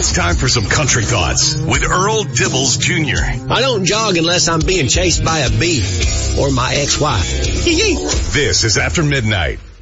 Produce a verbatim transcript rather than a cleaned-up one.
It's time for some country thoughts with Earl Dibbles Junior I don't jog unless I'm being chased by a bee or my ex-wife. This is After Midnight.